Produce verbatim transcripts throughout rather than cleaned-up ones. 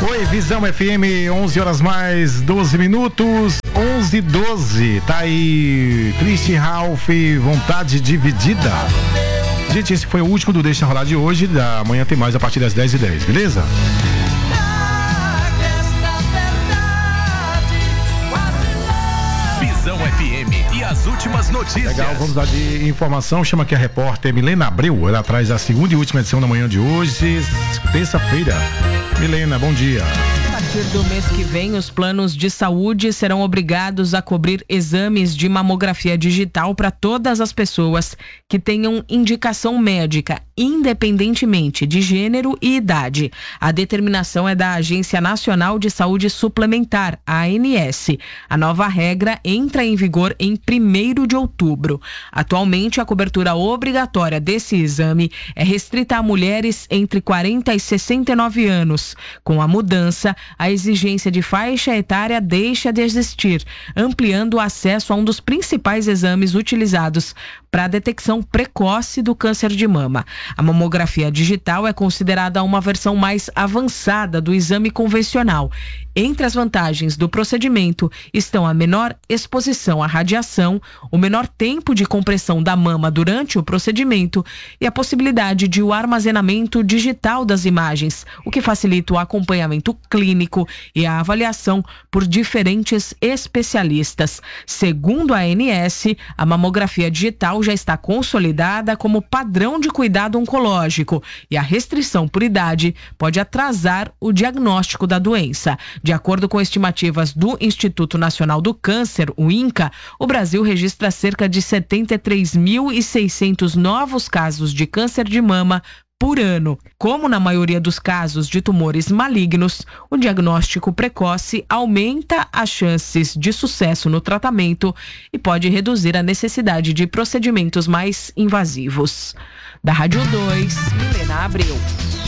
Oi, Visão F M, onze horas mais doze minutos, onze e doze. Tá aí, Christian Ralph, Vontade Dividida. Gente, esse foi o último do Deixa Rolar de hoje. Da manhã tem mais a partir das dez e dez, beleza? Visão F M e as últimas notícias. Legal, vamos dar de informação. Chama aqui a repórter Milena Abreu. Ela traz a segunda e última edição da manhã de hoje, terça-feira. Milena, bom dia. A partir do mês que vem, os planos de saúde serão obrigados a cobrir exames de mamografia digital para todas as pessoas que tenham indicação médica, independentemente de gênero e idade. A determinação é da Agência Nacional de Saúde Suplementar, a ANS. A nova regra entra em vigor em primeiro de outubro. Atualmente, a cobertura obrigatória desse exame é restrita a mulheres entre quarenta e sessenta e nove anos. Com a mudança, a exigência de faixa etária deixa de existir, ampliando o acesso a um dos principais exames utilizados para a detecção precoce do câncer de mama. A mamografia digital é considerada uma versão mais avançada do exame convencional. Entre as vantagens do procedimento estão a menor exposição à radiação, o menor tempo de compressão da mama durante o procedimento e a possibilidade de o armazenamento digital das imagens, o que facilita o acompanhamento clínico e a avaliação por diferentes especialistas. Segundo a ANS, a mamografia digital já está consolidada como padrão de cuidado oncológico e a restrição por idade pode atrasar o diagnóstico da doença. De acordo com estimativas do Instituto Nacional do Câncer, o INCA, o Brasil registra cerca de setenta e três mil e seiscentos novos casos de câncer de mama por ano. Como na maioria dos casos de tumores malignos, o diagnóstico precoce aumenta as chances de sucesso no tratamento e pode reduzir a necessidade de procedimentos mais invasivos. Da Rádio dois, Milena Abreu.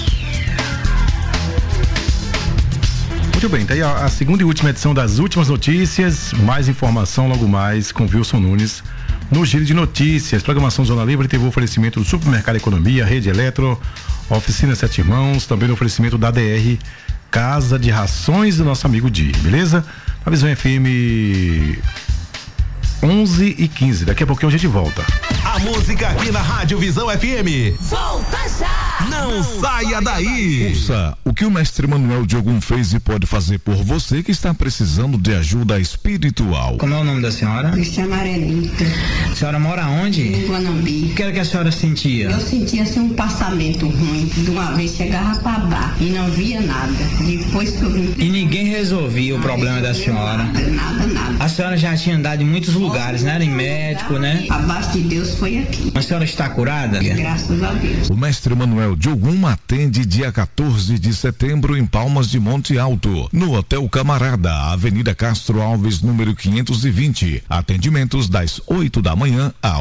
Muito bem, tá aí a, a segunda e última edição das últimas notícias. Mais informação logo mais com Wilson Nunes no Giro de Notícias. Programação Zona Livre teve o oferecimento do Supermercado Economia, Rede Eletro, Oficina Sete Irmãos, também no oferecimento da D R Casa de Rações do nosso amigo Di, beleza? A Visão F M onze e quinze, daqui a pouquinho a gente volta. A música aqui na Rádio Visão F M. Volta já! Não, Não saia, saia daí! Ouça o que o mestre Manuel Diogum fez e pode fazer por você que está precisando de ajuda espiritual. Como é o nome da senhora? Cristiana Arenita. A senhora mora onde? Em Guanambi. O que era que a senhora sentia? Eu sentia assim um passamento ruim. De uma vez chegava para dar e não via nada. Depois que eu vim... E ninguém resolvia o problema da senhora? Nada, nada, nada. A senhora já tinha andado em muitos lugares, né? Em médico, né? Abaixo de Deus foi aqui. A senhora está curada? Graças a Deus. O mestre Manuel Diogum atende dia quatorze de setembro em Palmas de Monte Alto, no Hotel Camarada, Avenida Castro Alves, número quinhentos e vinte. Atendimentos das oito da manhã às